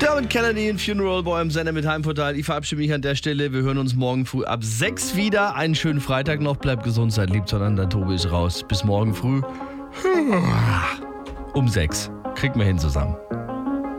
Dermot Kennedy in Funeral bei eurem Sender mit Heimvorteil. Ich verabschiede mich an der Stelle. Wir hören uns morgen früh ab 6 wieder. Einen schönen Freitag noch. Bleibt gesund, seid lieb zueinander. Tobi ist raus. Bis morgen früh um 6. Kriegt man hin zusammen.